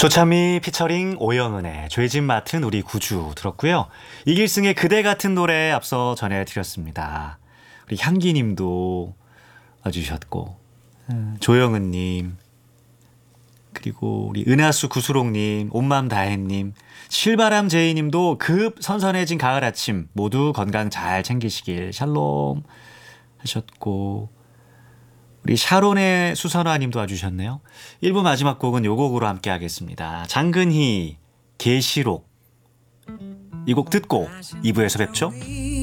조찬미 피처링 오영은의 죄짓 맡은 우리 구주 들었고요. 이길승의 그대 같은 노래 앞서 전해드렸습니다. 우리 향기님도 와주셨고 조영은님 그리고 우리 은하수 구수롱님 온맘 다혜님 실바람 제이님도 급 선선해진 가을 아침 모두 건강 잘 챙기시길 샬롬 하셨고 우리 샤론의 수선화님도 와주셨네요. 1부 마지막 곡은 요 곡으로 함께 하겠습니다. 장근희 계시록 이 곡 듣고 2부에서 뵙죠.